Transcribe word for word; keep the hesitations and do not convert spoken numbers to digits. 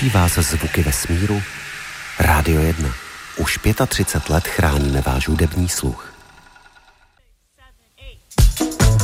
Těší vás zvuky vesmíru? Rádio jedna. Už třicet pět let chráníme váš hudební sluch.